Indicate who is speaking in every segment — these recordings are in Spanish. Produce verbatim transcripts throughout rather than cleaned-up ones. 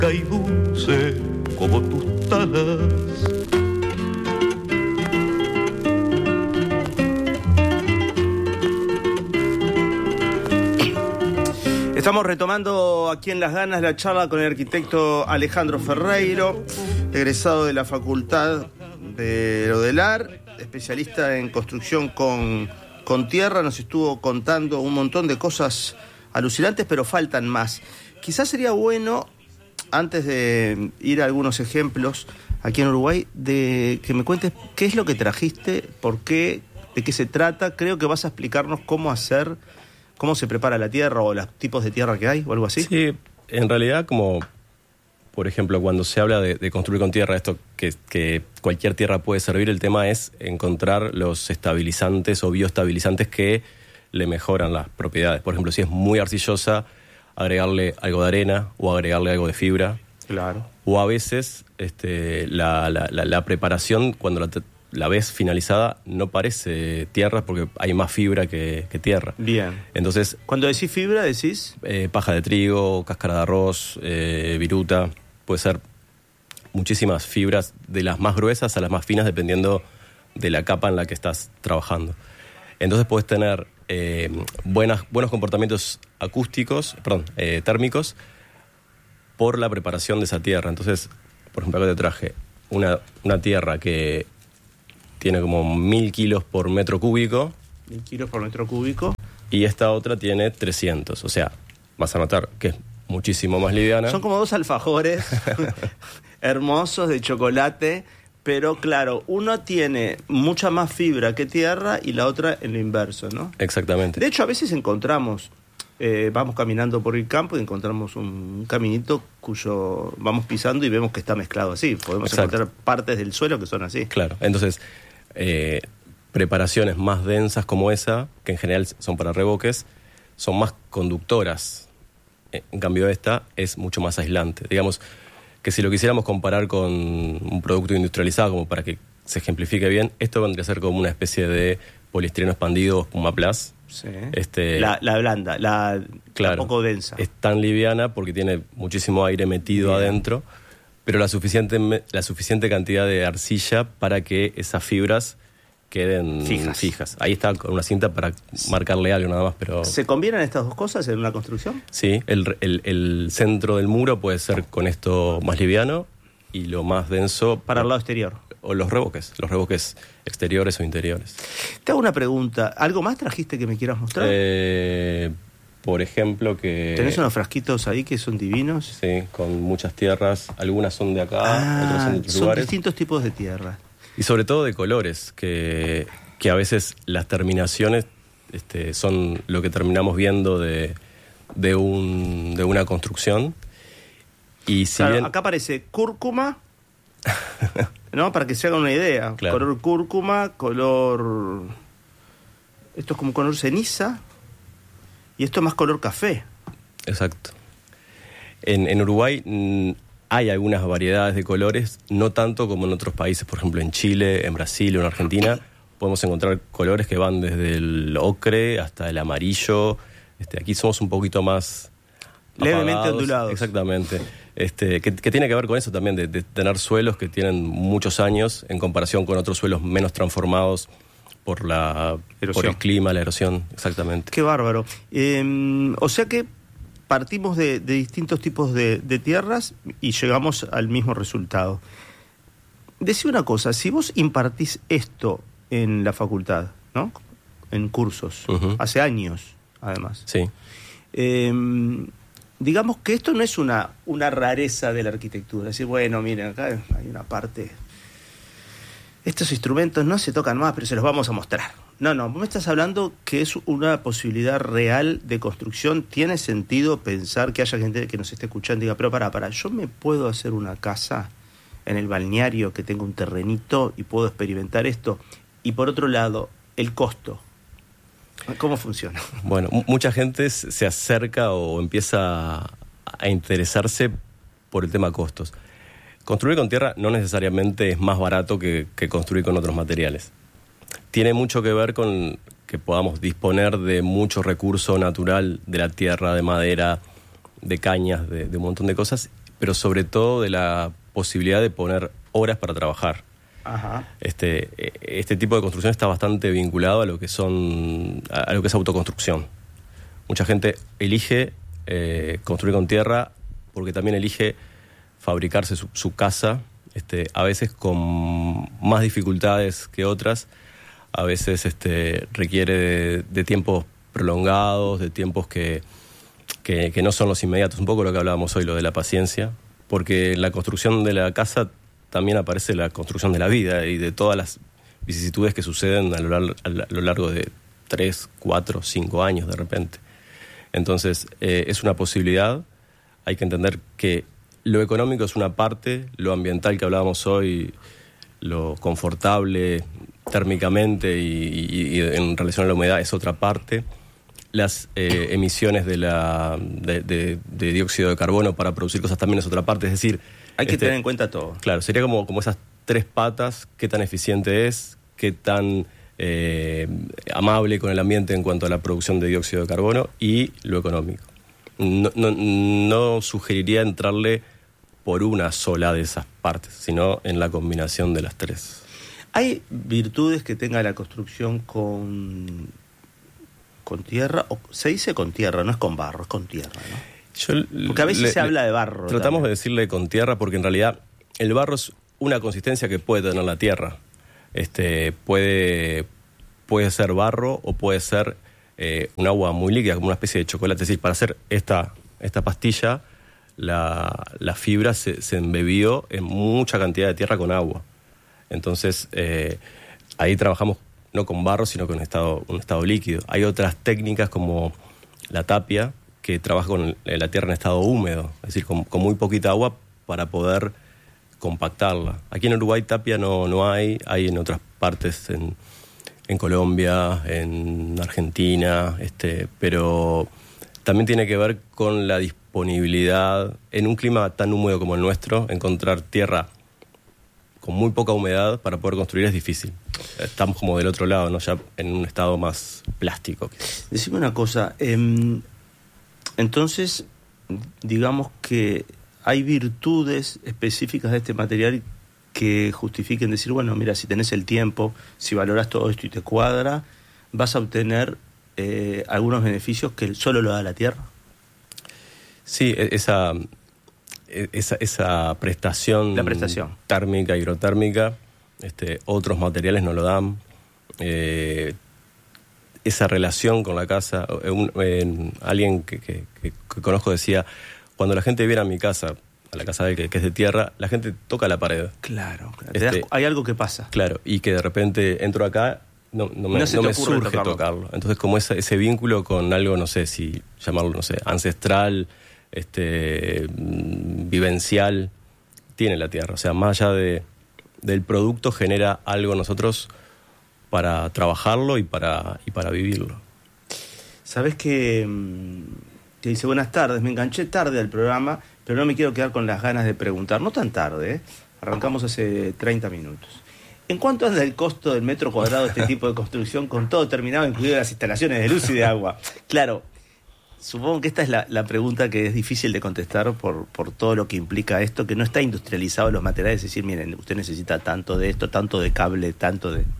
Speaker 1: y dulce como tus talas.
Speaker 2: Estamos retomando aquí en Las Ganas la charla con el arquitecto Alejandro Ferreiro, egresado de la Facultad de Odelar, especialista en construcción con, con tierra. Nos estuvo contando un montón de cosas alucinantes, pero faltan más. Quizás sería bueno, antes de ir a algunos ejemplos aquí en Uruguay, de que me cuentes qué es lo que trajiste, por qué, de qué se trata. Creo que vas a explicarnos cómo hacer... ¿Cómo se prepara la tierra o los tipos de tierra que hay o algo así?
Speaker 3: Sí, en realidad, como por ejemplo cuando se habla de, de construir con tierra, esto que, que cualquier tierra puede servir, el tema es encontrar los estabilizantes o bioestabilizantes que le mejoran las propiedades. Por ejemplo, si es muy arcillosa, agregarle algo de arena o agregarle algo de fibra.
Speaker 2: Claro.
Speaker 3: O a veces este, la, la, la, la preparación, cuando la la ves finalizada, no parece tierra porque hay más fibra que, que tierra.
Speaker 2: Bien.
Speaker 3: Entonces,
Speaker 2: cuando decís fibra, decís...
Speaker 3: Eh, paja de trigo, cáscara de arroz, eh, viruta. Puede ser muchísimas fibras, de las más gruesas a las más finas, dependiendo de la capa en la que estás trabajando. Entonces puedes tener eh, buenas, buenos comportamientos acústicos, perdón, eh, térmicos, por la preparación de esa tierra. Entonces, por ejemplo, acá te traje una, una tierra que... tiene como mil kilos por metro cúbico.
Speaker 2: Mil kilos por metro cúbico.
Speaker 3: Y esta otra tiene trescientos. O sea, vas a notar que es muchísimo más liviana.
Speaker 2: Son como dos alfajores hermosos de chocolate, pero claro, uno tiene mucha más fibra que tierra y la otra en lo inverso, ¿no?
Speaker 3: Exactamente.
Speaker 2: De hecho, a veces encontramos, eh, vamos caminando por el campo y encontramos un caminito cuyo vamos pisando y vemos que está mezclado así. Podemos Exacto. encontrar partes del suelo que son así.
Speaker 3: Claro, entonces... Eh, preparaciones más densas como esa, que en general son para revoques, son más conductoras. En cambio esta es mucho más aislante. Digamos que si lo quisiéramos comparar con un producto industrializado, como para que se ejemplifique bien, esto vendría a ser como una especie de poliestireno expandido o espuma plus.
Speaker 2: Sí.
Speaker 3: Este,
Speaker 2: la, la blanda, la,
Speaker 3: claro,
Speaker 2: la poco densa.
Speaker 3: Es tan liviana porque tiene muchísimo aire metido Bien. adentro, pero la suficiente, la suficiente cantidad de arcilla para que esas fibras queden
Speaker 2: fijas.
Speaker 3: fijas. Ahí está con una cinta para marcarle algo nada más, pero...
Speaker 2: ¿Se combinan estas dos cosas en una construcción?
Speaker 3: Sí, el, el, el centro del muro puede ser con esto más liviano y lo más denso...
Speaker 2: Para el lado exterior.
Speaker 3: O los revoques, los revoques exteriores o interiores.
Speaker 2: Te hago una pregunta. ¿Algo más trajiste que me quieras mostrar?
Speaker 3: Eh... Por ejemplo que...
Speaker 2: ¿Tenés unos frasquitos ahí que son divinos?
Speaker 3: Sí, con muchas tierras. Algunas son de acá,
Speaker 2: ah,
Speaker 3: otras son de otros
Speaker 2: son
Speaker 3: lugares.
Speaker 2: Son distintos tipos de tierra.
Speaker 3: Y sobre todo de colores, que, que a veces las terminaciones este, son lo que terminamos viendo de, de, un, de una construcción. Y si
Speaker 2: claro,
Speaker 3: bien...
Speaker 2: acá aparece cúrcuma, ¿no? Para que se hagan una idea.
Speaker 3: Claro.
Speaker 2: Color cúrcuma, color... Esto es como color ceniza. Y esto es más color café.
Speaker 3: Exacto. En, en Uruguay mmm, hay algunas variedades de colores, no tanto como en otros países, por ejemplo en Chile, en Brasil o en Argentina. Podemos encontrar colores que van desde el ocre hasta el amarillo. Este, aquí somos un poquito más...
Speaker 2: levemente
Speaker 3: apagados.
Speaker 2: ondulados.
Speaker 3: Exactamente. Este, que, que tiene que ver con eso también, de, de tener suelos que tienen muchos años en comparación con otros suelos menos transformados por la por el clima, la erosión, exactamente.
Speaker 2: Qué bárbaro. Eh, o sea que partimos de, de distintos tipos de, de tierras y llegamos al mismo resultado. Decí una cosa, si vos impartís esto en la facultad, ¿no? En cursos, uh-huh. hace años, además.
Speaker 3: Sí.
Speaker 2: Eh, digamos que esto no es una, una rareza de la arquitectura. Es decir, bueno, miren, acá hay una parte... Estos instrumentos no se tocan más, pero se los vamos a mostrar. No, no, vos me estás hablando que es una posibilidad real de construcción. ¿Tiene sentido pensar que haya gente que nos esté escuchando y diga, pero pará, pará, yo me puedo hacer una casa en el balneario que tenga un terrenito y puedo experimentar esto? Y por otro lado, el costo. ¿Cómo funciona?
Speaker 3: Bueno, m- mucha gente se acerca o empieza a interesarse por el tema costos. Construir con tierra no necesariamente es más barato que, que construir con otros materiales. Tiene mucho que ver con que podamos disponer de mucho recurso natural de la tierra, de madera, de cañas, de, de un montón de cosas, pero sobre todo de la posibilidad de poner horas para trabajar.
Speaker 2: Ajá.
Speaker 3: Este, este tipo de construcción está bastante vinculado a lo que son a lo que es autoconstrucción. Mucha gente elige eh, construir con tierra porque también elige fabricarse su, su casa, este, a veces con más dificultades que otras, a veces este, requiere de, de tiempos prolongados, de tiempos que, que, que no son los inmediatos, un poco lo que hablábamos hoy, lo de la paciencia, porque en la construcción de la casa también aparece la construcción de la vida y de todas las vicisitudes que suceden a lo, lar- a lo largo de tres, cuatro, cinco años de repente. Entonces, eh, es una posibilidad. Hay que entender que lo económico es una parte, lo ambiental que hablábamos hoy, lo confortable térmicamente y, y, y en relación a la humedad es otra parte. Las eh, emisiones de, la, de, de, de dióxido de carbono para producir cosas también es otra parte. Es decir,
Speaker 2: hay que
Speaker 3: este,
Speaker 2: tener en cuenta todo.
Speaker 3: Claro, sería como, como esas tres patas, qué tan eficiente es, qué tan eh, amable con el ambiente en cuanto a la producción de dióxido de carbono y lo económico. No, no, no sugeriría entrarle por una sola de esas partes, sino en la combinación de las tres.
Speaker 2: ¿Hay virtudes que tenga la construcción con, con tierra? O, se dice con tierra, no es con barro, es con tierra, ¿no?
Speaker 3: Yo
Speaker 2: porque a veces
Speaker 3: le,
Speaker 2: se habla de barro.
Speaker 3: Tratamos
Speaker 2: también.
Speaker 3: de decirle con tierra porque en realidad el barro es una consistencia que puede tener la tierra. Este, puede, puede ser barro o puede ser eh, un agua muy líquida, como una especie de chocolate. Es decir, para hacer esta, esta pastilla, la, la fibra se, se embebió en mucha cantidad de tierra con agua. Entonces, eh, ahí trabajamos no con barro, sino con estado, un estado líquido. Hay otras técnicas como la tapia, que trabaja con la tierra en estado húmedo, es decir, con, con muy poquita agua para poder compactarla. Aquí en Uruguay tapia no, no hay, hay en otras partes, en, en Colombia, en Argentina, este, pero también tiene que ver con la disponibilidad, en un clima tan húmedo como el nuestro, encontrar tierra con muy poca humedad para poder construir es difícil. Estamos como del otro lado, ¿no? Ya en un estado más plástico.
Speaker 2: Decime una cosa, eh, entonces, digamos que hay virtudes específicas de este material que justifiquen decir, bueno, mira, si tenés el tiempo, si valoras todo esto y te cuadra, vas a obtener eh, algunos beneficios que solo lo da la tierra.
Speaker 3: Sí, esa, esa, esa prestación,
Speaker 2: la prestación
Speaker 3: térmica, hidrotérmica, este, otros materiales no lo dan. Eh, esa relación con la casa, un, eh, alguien que, que, que conozco decía, cuando la gente viene a mi casa, a la casa de que, que es de tierra, la gente toca la pared.
Speaker 2: Claro, claro.
Speaker 3: Este,
Speaker 2: das, hay algo que pasa.
Speaker 3: Claro, y que de repente entro acá, no, no me,
Speaker 2: no se
Speaker 3: no
Speaker 2: te
Speaker 3: me
Speaker 2: ocurre
Speaker 3: surge
Speaker 2: tocarlo.
Speaker 3: tocarlo. Entonces, como ese, ese vínculo con algo, no sé si llamarlo, no sé, ancestral, este, vivencial, tiene la tierra. O sea, más allá de, del producto, genera algo nosotros para trabajarlo y para, y para vivirlo.
Speaker 2: Sabes que te dice buenas tardes, me enganché tarde al programa, pero no me quiero quedar con las ganas de preguntar, no tan tarde, ¿eh? Arrancamos hace treinta minutos. ¿En cuánto anda el costo del metro cuadrado de este tipo de construcción con todo terminado, incluidas las instalaciones de luz y de agua? Claro, supongo que esta es la, la pregunta que es difícil de contestar por, por todo lo que implica esto, que no está industrializado los materiales, es decir, miren, usted necesita tanto de esto, tanto de cable, tanto de...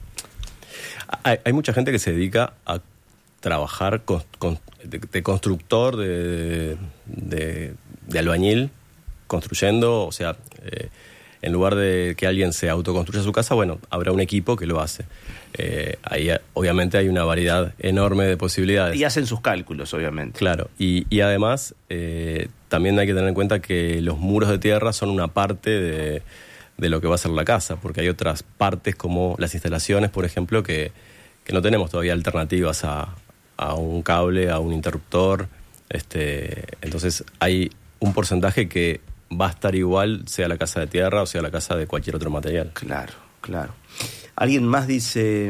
Speaker 3: Hay, hay mucha gente que se dedica a trabajar con, con, de, de constructor, de, de, de albañil, construyendo, o sea, eh, en lugar de que alguien se autoconstruya su casa, bueno, habrá un equipo que lo hace. Eh, ahí obviamente hay una variedad enorme de posibilidades.
Speaker 2: Y hacen sus cálculos, obviamente.
Speaker 3: Claro, y, y además eh, también hay que tener en cuenta que los muros de tierra son una parte de, de lo que va a ser la casa, porque hay otras partes como las instalaciones, por ejemplo, que, que no tenemos todavía alternativas a, a un cable, a un interruptor. Este, entonces hay un porcentaje que va a estar igual, sea la casa de tierra o sea la casa de cualquier otro material.
Speaker 2: Claro, claro. Alguien más dice,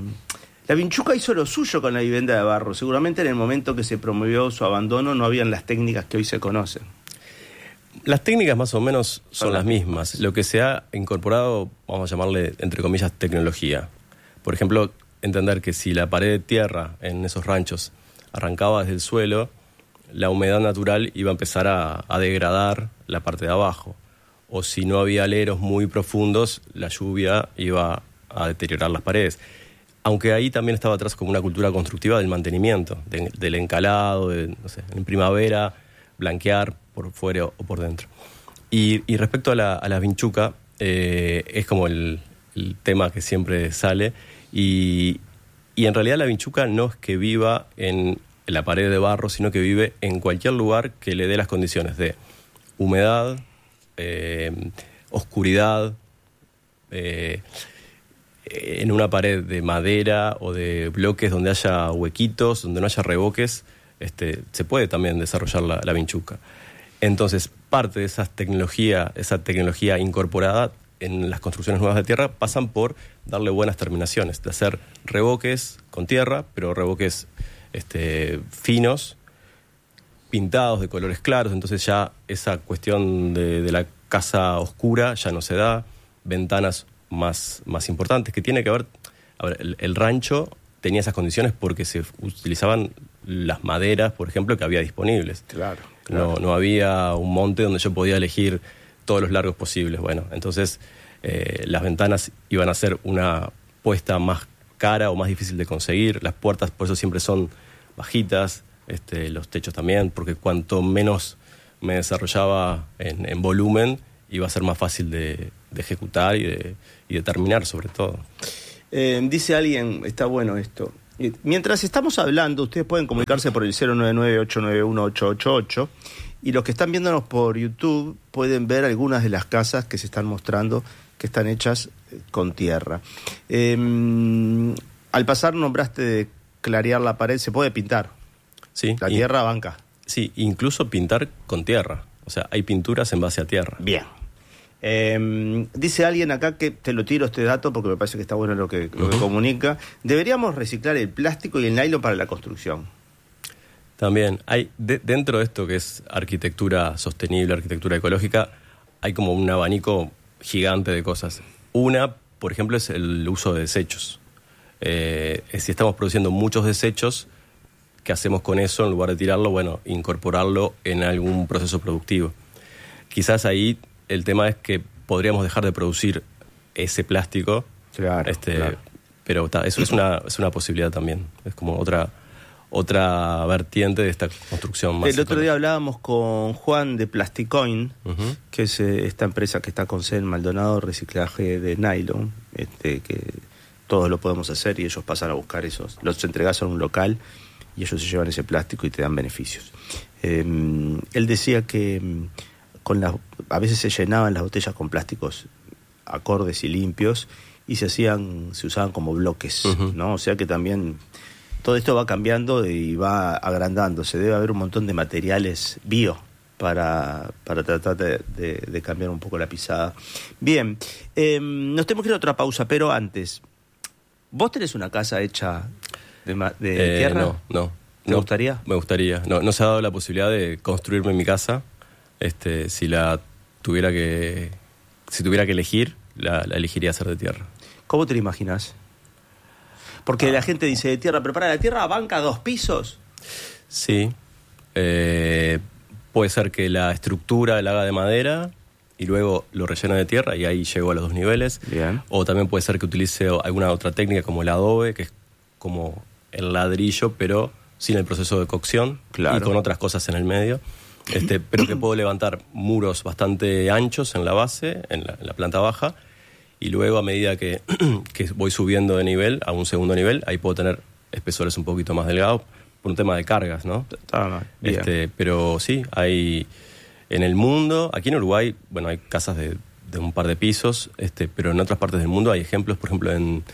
Speaker 2: la Vinchuca hizo lo suyo con la vivienda de barro. Seguramente en el momento que se promovió su abandono no habían las técnicas que hoy se conocen.
Speaker 3: Las técnicas más o menos son Son las mismas. Lo que se ha incorporado, vamos a llamarle, entre comillas, tecnología. Por ejemplo, entender que si la pared de tierra en esos ranchos arrancaba desde el suelo, la humedad natural iba a empezar a, a degradar la parte de abajo. O si no había aleros muy profundos, la lluvia iba a deteriorar las paredes. Aunque ahí también estaba atrás como una cultura constructiva del mantenimiento, de, del encalado, de, no sé, en primavera, blanquear por fuera o por dentro. Y, y respecto a la, a la vinchuca, eh, es como el, el tema que siempre sale. Y, y en realidad la vinchuca no es que viva en la pared de barro, sino que vive en cualquier lugar que le dé las condiciones de humedad, eh, oscuridad, eh, en una pared de madera o de bloques donde haya huequitos, donde no haya revoques, este, se puede también desarrollar la, la vinchuca. Entonces, parte de esa tecnología, esa tecnología incorporada en las construcciones nuevas de tierra pasan por darle buenas terminaciones, de hacer revoques con tierra, pero revoques este, finos, pintados de colores claros, entonces ya esa cuestión de, de la casa oscura ya no se da, ventanas más, más importantes, que tiene que ver, a ver, el, el rancho tenía esas condiciones porque se utilizaban las maderas, por ejemplo, que había disponibles.
Speaker 2: Claro, claro.
Speaker 3: No, no había un monte donde yo podía elegir todos los largos posibles. Bueno, entonces eh, las ventanas iban a ser una puesta más cara o más difícil de conseguir, las puertas por eso siempre son bajitas, este, los techos también, porque cuanto menos me desarrollaba en, en volumen, iba a ser más fácil de, de ejecutar y de, y de terminar, sobre todo.
Speaker 2: Eh, dice alguien, está bueno esto, mientras estamos hablando, ustedes pueden comunicarse por el cero nueve nueve, ocho nueve uno, ocho ocho ocho, y los que están viéndonos por YouTube pueden ver algunas de las casas que se están mostrando que están hechas con tierra. Eh, al pasar nombraste de clarear la pared, se puede pintar.
Speaker 3: Sí.
Speaker 2: La
Speaker 3: y,
Speaker 2: tierra banca.
Speaker 3: Sí, incluso pintar con tierra. O sea, hay pinturas en base a tierra.
Speaker 2: Bien. Eh, dice alguien acá que, te lo tiro este dato porque me parece que está bueno lo que, lo uh-huh. que comunica, deberíamos reciclar el plástico y el nylon para la construcción.
Speaker 3: También, hay de, dentro de esto que es arquitectura sostenible, arquitectura ecológica, hay como un abanico gigante de cosas. Una, por ejemplo, es el uso de desechos. Eh, si estamos produciendo muchos desechos, ¿qué hacemos con eso? En lugar de tirarlo, bueno, incorporarlo en algún proceso productivo. Quizás ahí el tema es que podríamos dejar de producir ese plástico.
Speaker 2: Claro,
Speaker 3: este,
Speaker 2: claro.
Speaker 3: Pero ta, eso es una, es una posibilidad también. Es como otra... otra vertiente de esta construcción más.
Speaker 2: El otro día hablábamos con Juan de Plasticoin, uh-huh. que es eh, esta empresa que está con sede en Maldonado, reciclaje de nylon, este, que todos lo podemos hacer y ellos pasan a buscar esos, los entregas a un local y ellos se llevan ese plástico y te dan beneficios. Eh, él decía que con las, a veces se llenaban las botellas con plásticos acordes y limpios y se hacían, se usaban como bloques, uh-huh. ¿no? O sea que también todo esto va cambiando y va agrandándose. Debe haber un montón de materiales bio para, para tratar de, de, de cambiar un poco la pisada. Bien, eh, nos tenemos que ir a otra pausa, pero antes, ¿vos tenés una casa hecha de, de
Speaker 3: eh,
Speaker 2: tierra?
Speaker 3: No, no.
Speaker 2: ¿Te
Speaker 3: no,
Speaker 2: gustaría?
Speaker 3: Me gustaría. No, no se ha dado la posibilidad de construirme mi casa. Este, si la tuviera que, si tuviera que elegir, la, la elegiría hacer de tierra.
Speaker 2: ¿Cómo te la imaginás? Porque ah, la gente dice de tierra, pero para la tierra banca dos pisos.
Speaker 3: Sí. Eh, puede ser que la estructura la haga de madera y luego lo rellene de tierra y ahí llego a los dos niveles.
Speaker 2: Bien.
Speaker 3: O también puede ser que utilice alguna otra técnica como el adobe, que es como el ladrillo, pero sin el proceso de cocción.
Speaker 2: Claro.
Speaker 3: Y con otras cosas en el medio. Este, pero que puedo levantar muros bastante anchos en la base, en la, en la planta baja. Y luego, a medida que, que voy subiendo de nivel a un segundo nivel, ahí puedo tener espesores un poquito más delgados por un tema de cargas, ¿no?
Speaker 2: Ah,
Speaker 3: este, pero sí, hay en el mundo, aquí en Uruguay, bueno, hay casas de, de un par de pisos, este, pero en otras partes del mundo hay ejemplos, por ejemplo, en,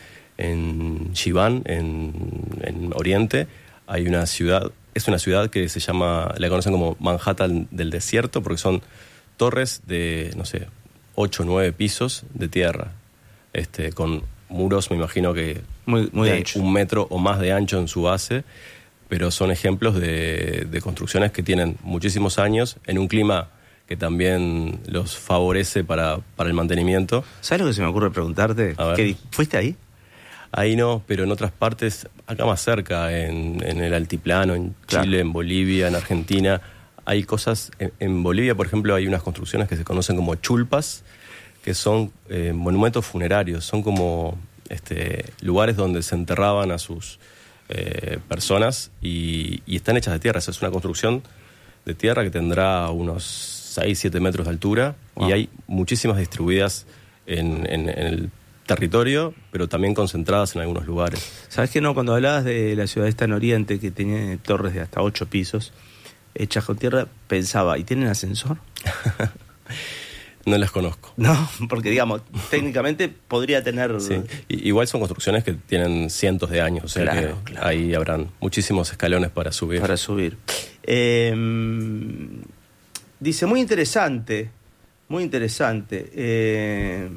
Speaker 3: en Shibán, en, en Oriente, hay una ciudad, es una ciudad que se llama, la conocen como Manhattan del desierto, porque son torres de, no sé, ocho o nueve pisos de tierra, este, con muros, me imagino que
Speaker 2: muy, muy
Speaker 3: de
Speaker 2: ancho.
Speaker 3: un metro o más de ancho en su base, pero son ejemplos de, de construcciones que tienen muchísimos años en un clima que también los favorece para, para el mantenimiento.
Speaker 2: ¿Sabes lo que se me ocurre preguntarte? ¿Qué, ¿Fuiste ahí?
Speaker 3: Ahí no, pero en otras partes, acá más cerca, en, en el altiplano, en Chile, claro. En Bolivia, en Argentina, hay cosas. En, en Bolivia, por ejemplo, hay unas construcciones que se conocen como chulpas, que son eh, monumentos funerarios, son como este, lugares donde se enterraban a sus eh, personas y, y están hechas de tierra. Esa es una construcción de tierra que tendrá unos seis, siete metros de altura. Wow. Y hay muchísimas distribuidas en, en, en el territorio, pero también concentradas en algunos lugares.
Speaker 2: ¿Sabes qué? No, cuando hablabas de la ciudad esta en Oriente, que tiene torres de hasta ocho pisos, hechas con tierra, pensaba, ¿y tienen ascensor?
Speaker 3: No las conozco.
Speaker 2: No, porque digamos, técnicamente podría tener...
Speaker 3: Sí. Igual son construcciones que tienen cientos de años, o sea claro, que claro. Ahí habrán muchísimos escalones para subir.
Speaker 2: Para subir. Eh, dice, muy interesante, muy interesante. Eh,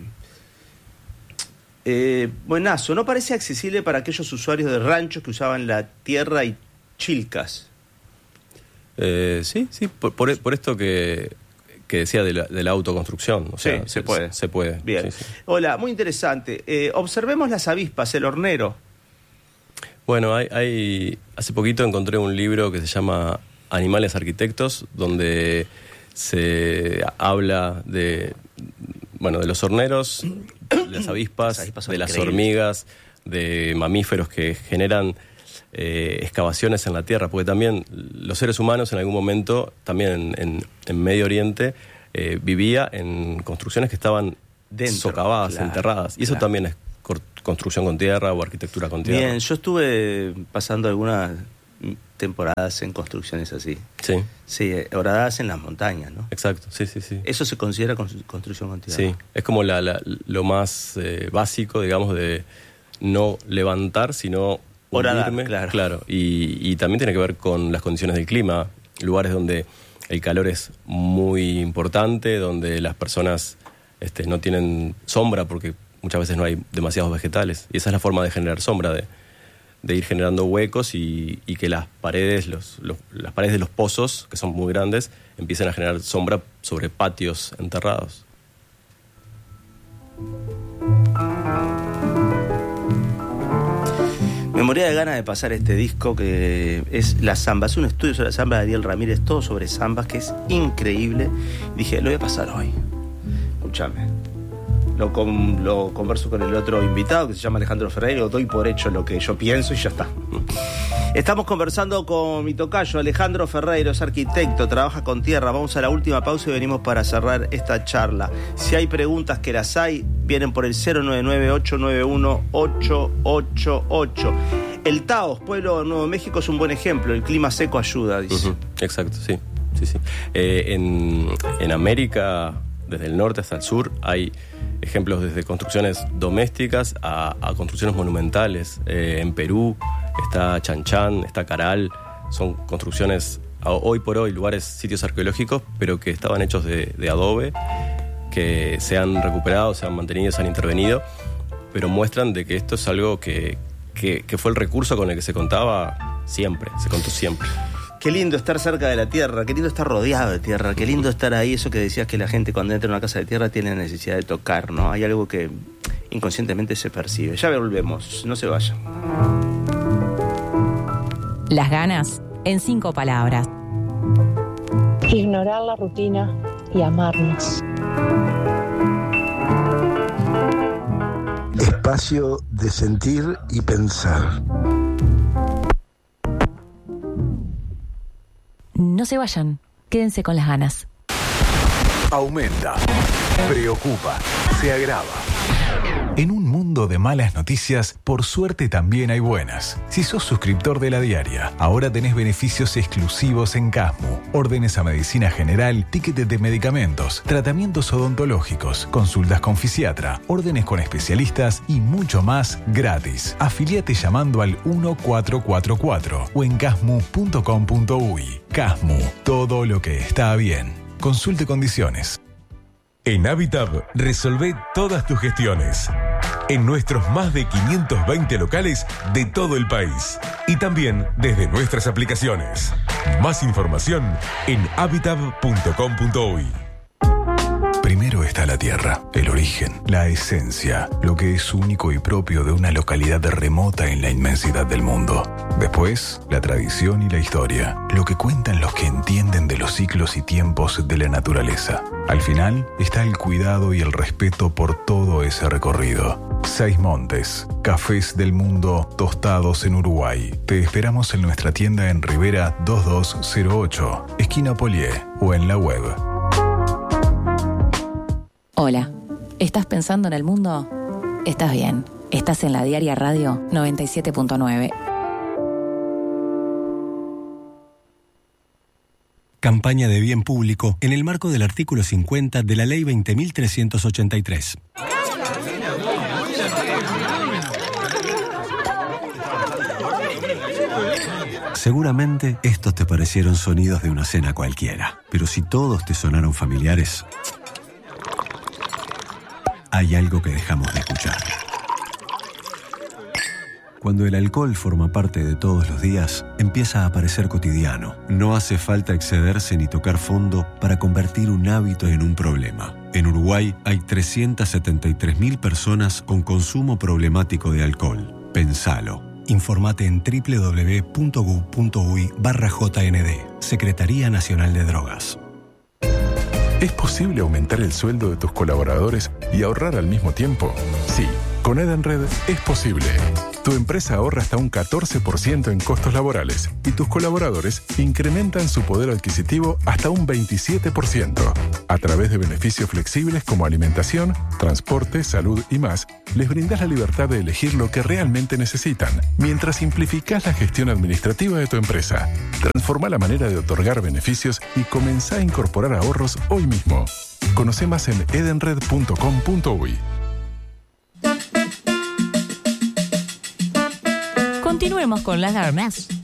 Speaker 2: eh, buenazo, ¿no parece accesible para aquellos usuarios de ranchos que usaban la tierra y chilcas?
Speaker 3: Eh, sí, sí, por, por, por esto que... que decía de la, de la autoconstrucción. O sea,
Speaker 2: sí, se puede.
Speaker 3: Se, se puede.
Speaker 2: Bien.
Speaker 3: Sí, sí.
Speaker 2: Hola, muy interesante. Eh, observemos las avispas, el hornero.
Speaker 3: Bueno, hay, hay hace poquito encontré un libro que se llama Animales Arquitectos, donde se habla de, bueno, de los horneros, de las avispas, las avispas de las hormigas, de mamíferos que generan Eh, excavaciones en la tierra, porque también los seres humanos en algún momento, también en, en, en Medio Oriente, eh, vivía en construcciones que estaban dentro, socavadas, claro, enterradas, y eso claro. También es construcción con tierra o arquitectura con tierra.
Speaker 2: Bien, yo estuve pasando algunas temporadas en construcciones así.
Speaker 3: Sí.
Speaker 2: Sí, horadas en las montañas, ¿no?
Speaker 3: Exacto, sí, sí, sí.
Speaker 2: ¿Eso se considera construcción con tierra?
Speaker 3: Sí, es como la, la, lo más eh, básico, digamos, de no levantar, sino...
Speaker 2: Horadar, claro.
Speaker 3: Claro. Y, y también tiene que ver con las condiciones del clima, lugares donde el calor es muy importante, donde las personas este, no tienen sombra porque muchas veces no hay demasiados vegetales. Y esa es la forma de generar sombra, de, de ir generando huecos y, y que las paredes, los, los, las paredes de los pozos, que son muy grandes, empiecen a generar sombra sobre patios enterrados.
Speaker 2: Me moría de ganas de pasar este disco que es La Zamba. Es un estudio sobre la zamba de Ariel Ramírez, todo sobre zambas, que es increíble. Dije, lo voy a pasar hoy. Escúchame. Lo, con, lo converso con el otro invitado, que se llama Alejandro Ferreiro. Doy por hecho lo que yo pienso y ya está. Estamos conversando con mi tocayo, Alejandro Ferreiro, es arquitecto, trabaja con tierra. Vamos a la última pausa y venimos para cerrar esta charla. Si hay preguntas, que las hay, vienen por el cero nueve nueve, ocho nueve uno, ocho ocho ocho. El Taos, pueblo de Nuevo México, es un buen ejemplo. El clima seco ayuda, dice.
Speaker 3: Uh-huh. Exacto, sí. sí, sí. Eh, en, en América, desde el norte hasta el sur, hay ejemplos desde construcciones domésticas a, a construcciones monumentales. Eh, en Perú está Chan Chan, está Caral. Son construcciones, hoy por hoy, lugares, sitios arqueológicos, pero que estaban hechos de, de adobe, que se han recuperado, se han mantenido, se han intervenido, pero muestran de que esto es algo que, que, que fue el recurso con el que se contaba siempre, se contó siempre.
Speaker 2: Qué lindo estar cerca de la tierra, qué lindo estar rodeado de tierra, qué lindo estar ahí, eso que decías que la gente cuando entra en una casa de tierra tiene necesidad de tocar, ¿no? Hay algo que inconscientemente se percibe. Ya volvemos, no se vayan.
Speaker 4: Las ganas en cinco palabras.
Speaker 5: Ignorar la rutina y amarnos.
Speaker 6: Espacio de sentir y pensar.
Speaker 4: No se vayan, quédense con las ganas.
Speaker 7: Aumenta, preocupa, se agrava. En un mundo de malas noticias, por suerte también hay buenas. Si sos suscriptor de La Diaria, ahora tenés beneficios exclusivos en Casmu. Órdenes a medicina general, tickets de medicamentos, tratamientos odontológicos, consultas con fisiatra, órdenes con especialistas y mucho más gratis. Afiliate llamando al uno cuatro cuatro cuatro o en casmu punto com punto uy. Casmu, todo lo que está bien. Consulte condiciones.
Speaker 8: En Habitab, resolvé todas tus gestiones. En nuestros más de quinientos veinte locales de todo el país. Y también desde nuestras aplicaciones. Más información en habitab punto com punto uy.
Speaker 7: Primero está la la tierra, el origen, la esencia, lo que es único y propio de una localidad remota en la inmensidad del mundo. Después, la tradición y la historia, lo que cuentan los que entienden de los ciclos y tiempos de la naturaleza. Al final, está el cuidado y el respeto por todo ese recorrido. Seis Montes, cafés del mundo tostados en Uruguay. Te esperamos en nuestra tienda en Rivera dos dos cero ocho, esquina Polié, o en la web.
Speaker 4: Hola, ¿estás pensando en el mundo? Estás bien, estás en la Diaria Radio noventa y siete punto nueve.
Speaker 9: Campaña de bien público en el marco del artículo cincuenta de la Ley veinte mil trescientos ochenta y tres. Seguramente estos te parecieron sonidos de una cena cualquiera, pero si todos te sonaron familiares, hay algo que dejamos de escuchar. Cuando el alcohol forma parte de todos los días, empieza a parecer cotidiano. No hace falta excederse ni tocar fondo para convertir un hábito en un problema. En Uruguay hay trescientas setenta y tres mil personas con consumo problemático de alcohol. Pensalo. Informate en doble u doble u doble u punto gu punto uy barra J N D, Secretaría Nacional de Drogas.
Speaker 10: ¿Es posible aumentar el sueldo de tus colaboradores y ahorrar al mismo tiempo? Sí, con Edenred es posible. Tu empresa ahorra hasta un catorce por ciento en costos laborales y tus colaboradores incrementan su poder adquisitivo hasta un veintisiete por ciento. A través de beneficios flexibles como alimentación, transporte, salud y más, les brindas la libertad de elegir lo que realmente necesitan, mientras simplificás la gestión administrativa de tu empresa. Transforma la manera de otorgar beneficios y comenzá a incorporar ahorros hoy mismo. Conoce más en edenred punto com punto uy.
Speaker 4: Continuemos con las ganas.